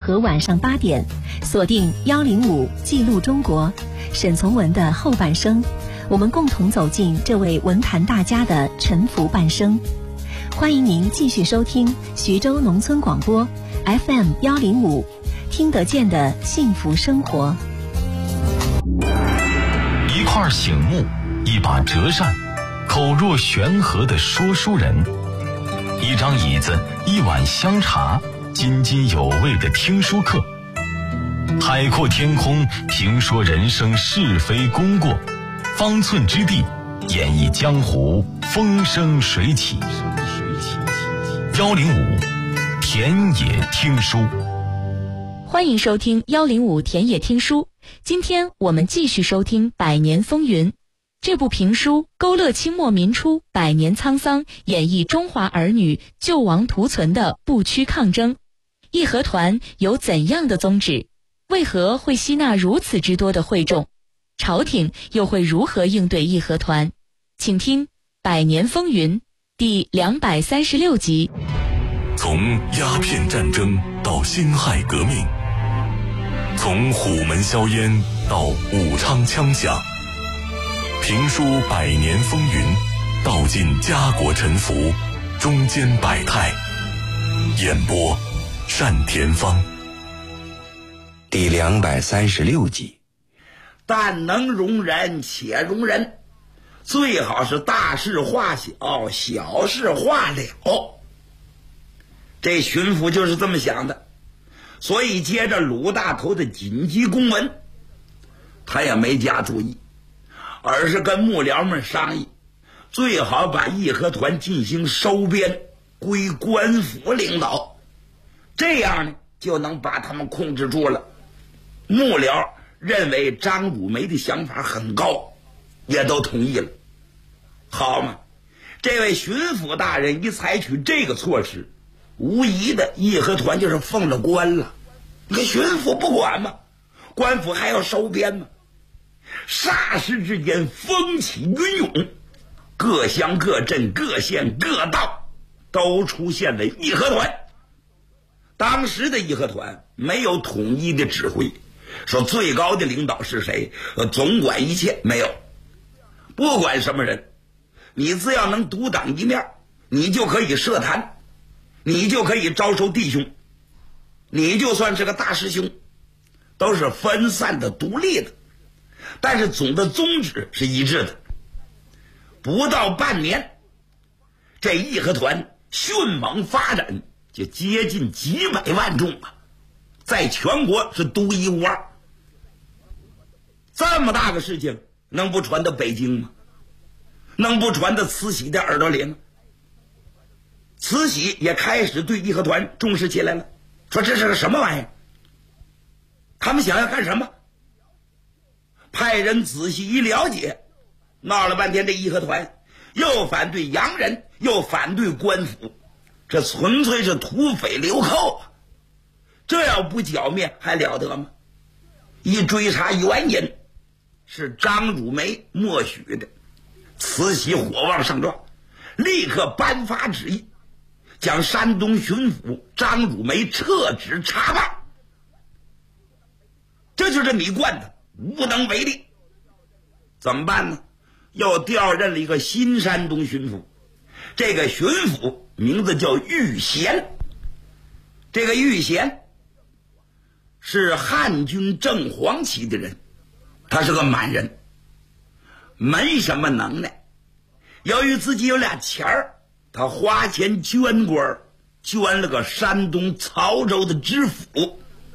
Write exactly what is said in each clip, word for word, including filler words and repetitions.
和晚上八点，锁定幺零五记录中国，沈从文的后半生，我们共同走进这位文坛大家的沉浮半生。欢迎您继续收听徐州农村广播 F M 幺零五，听得见的幸福生活。 一块醒木，一把折扇，口若悬河的说书人，一张椅子，一碗香茶，津津有味的听书课。海阔天空，评说人生是非功过，方寸之地，演绎江湖风生水起。幺零五田野听书， 欢迎收听幺零五田野听书。今天我们继续收听《百年风云》这部评书，勾勒清末民初百年沧桑，演绎中华儿女救亡图存的不屈抗争。义和团有怎样的宗旨？为何会吸纳如此之多的会众？朝廷又会如何应对义和团？请听《百年风云》第两百三十六集。 从鸦片战争到辛亥革命，从虎门销烟到武昌枪响，评书百年风云，道尽家国沉浮，中间百态。演播单田芳。 第两百三十六集。 但能容人且容人，最好是大事化小，小事化了。这巡抚就是这么想的，所以接着鲁大头的紧急公文，他也没加注意，而是跟幕僚们商议，最好把义和团进行收编，归官府领导，这样呢就能把他们控制住了。幕僚认为张汝梅的想法很高，也都同意了。好嘛，这位巡抚大人一采取这个措施，无疑的义和团就是奉了官了。你看巡抚不管吗？官府还要收编吗？霎时之间风起云涌，各乡各镇各县各道都出现了义和团。当时的义和团没有统一的指挥，说最高的领导是谁，总管一切没有。不管什么人，你只要能独当一面，你就可以设坛，你就可以招收弟兄，你就算是个大师兄，都是分散的独立的，但是总的宗旨是一致的。不到半年，这义和团迅猛发展，就接近几百万众啊，在全国是独一无二。这么大个事情能不传到北京吗？能不传到慈禧的耳朵里吗？慈禧也开始对义和团重视起来了，说这是个什么玩意儿，他们想要干什么？派人仔细一了解，闹了半天这义和团又反对洋人，又反对官府，这纯粹是土匪流寇啊！这要不剿灭还了得吗？一追查原因，是张汝梅默许的。慈禧火旺上状，立刻颁发旨意，将山东巡抚张汝梅撤职查办。这就这么一贯的无能为力，怎么办呢？又调任了一个新山东巡抚，这个巡抚名字叫玉贤。这个玉贤是汉军正黄旗的人，他是个满人，没什么能耐。由于自己有俩钱儿，他花钱捐官，捐了个山东曹州的知府。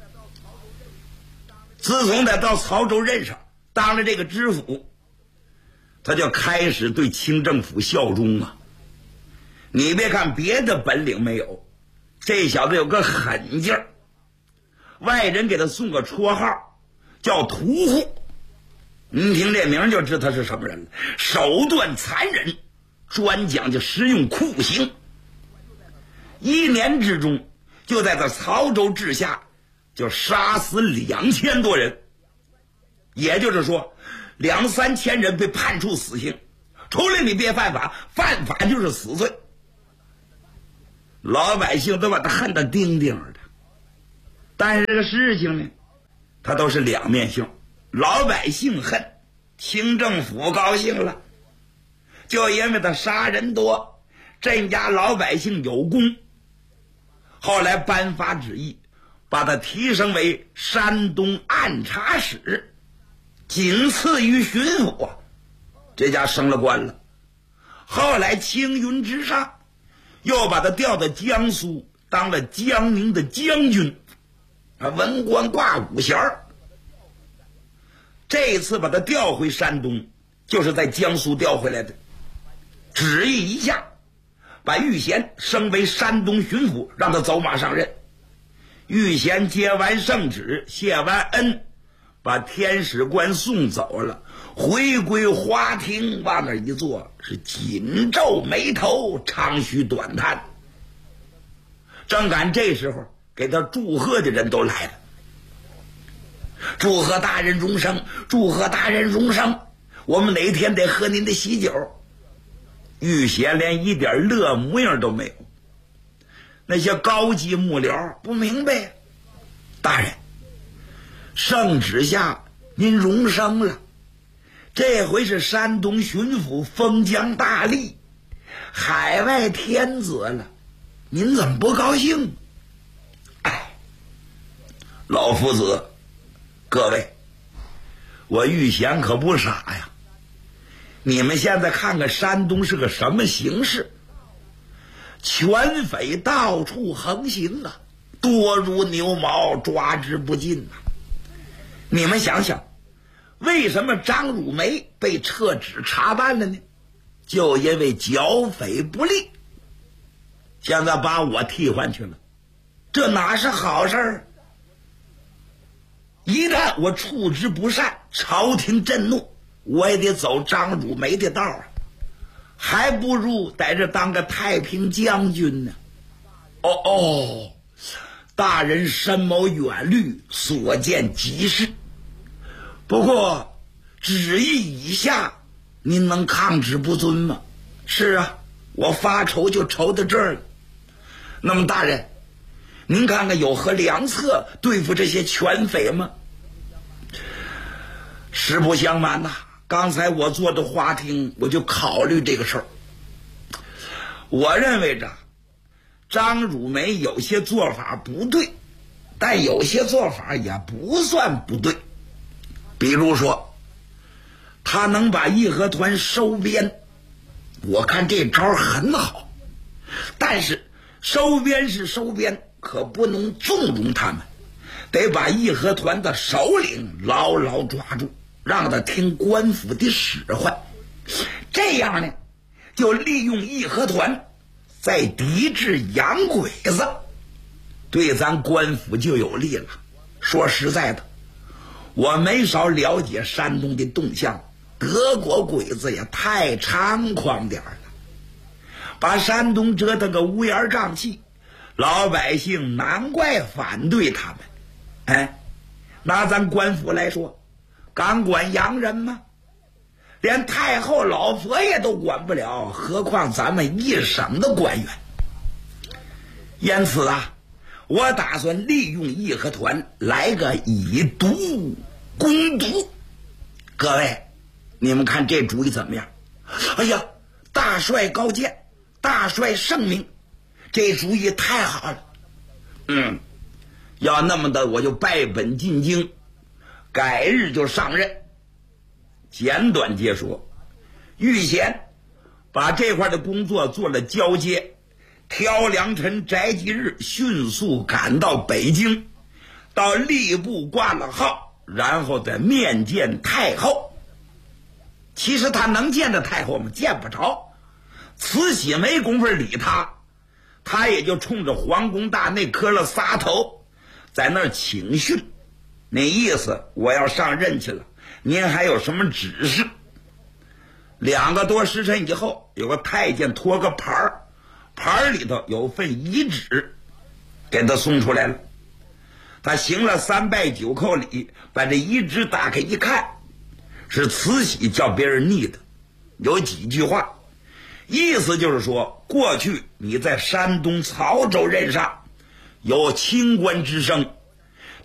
自从他到曹州任上，当了这个知府，他就开始对清政府效忠啊。你别看别的本领没有，这小子有个狠劲儿。外人给他送个绰号叫屠户，您听这名就知道他是什么人了。手段残忍，专讲究实用酷刑。一年之中就在这曹州治下就杀死两千多人，也就是说两三千人被判处死刑，除了你别犯法，犯法就是死罪。老百姓都把他恨得钉钉的。 但是这个事情呢，它都是两面性，老百姓恨，清政府高兴了，就因为他杀人多，镇压老百姓有功，后来颁发旨意，把他提升为山东按察使，仅次于巡抚啊，这家升了官了。后来青云之上，又把他调到江苏，当了江宁的将军，啊，文官挂五衔儿。这一次把他调回山东，就是在江苏调回来的。旨意一下，把玉贤升为山东巡抚，让他走马上任。玉贤接完圣旨，谢完恩，把天使官送走了，回归花厅，往那一坐，是紧皱眉头，长吁短叹。正赶这时候，给他祝贺的人都来了。祝贺大人荣升，祝贺大人荣升，我们哪天得喝您的喜酒。玉贤连一点乐模样都没有。那些高级幕僚不明白，大人，圣旨下您荣升了，这回是山东巡抚封疆大吏，海外天子了，您怎么不高兴？哎，老夫子，各位，我玉贤可不傻呀。你们现在看看山东是个什么形势？权匪到处横行啊，多如牛毛，抓之不尽啊。你们想想，为什么张汝梅被撤职查办了呢？就因为剿匪不力。现在把我替换去了，这哪是好事儿？一旦我处之不善，朝廷震怒，我也得走张汝梅的道啊，还不如在这当个太平将军呢。哦哦，大人深谋远虑，所见极是。不过旨意已下，您能抗旨不遵吗？是啊，我发愁就愁到这儿了。那么大人，您看看有何良策对付这些权匪吗？实不相瞒呐、啊，刚才我坐的花厅，我就考虑这个事儿。我认为着张汝梅有些做法不对，但有些做法也不算不对。比如说，他能把义和团收编，我看这招很好。但是收编是收编，可不能纵容他们，得把义和团的首领牢牢抓住，让他听官府的使唤。这样呢，就利用义和团再抵制洋鬼子，对咱官府就有利了。说实在的，我没少了解山东的动向，德国鬼子也太猖狂点了，把山东折腾个乌烟瘴气，老百姓难怪反对他们。哎，拿咱官府来说，敢管洋人吗？连太后老佛爷都管不了，何况咱们一省的官员。因此啊，我打算利用义和团来个以毒攻毒。各位，你们看这主意怎么样？哎呀，大帅高见，大帅圣明，这主意太好了。嗯，要那么的，我就拜本进京，改日就上任。简短截说，玉贤把这块的工作做了交接，挑良辰摘吉日，迅速赶到北京，到吏部挂了号，然后再面见太后。其实他能见着太后吗？见不着，慈禧没工夫理他，他也就冲着皇宫大内磕了仨头，在那儿请训。那意思，我要上任去了，您还有什么指示？两个多时辰以后，有个太监托个牌儿，牌儿里头有份遗旨，给他送出来了。他行了三拜九叩礼，把这遗旨打开一看，是慈禧叫别人拟的，有几句话，意思就是说，过去你在山东曹州任上有清官之声，